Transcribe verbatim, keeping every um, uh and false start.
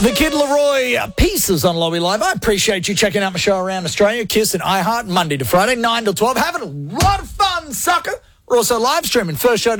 The Kid Leroy Pieces on Lobby Live. I appreciate you checking out my show around Australia. Kiss and iHeart, Monday to Friday, nine till twelve. Having a lot of fun, sucker. We're also live streaming. First show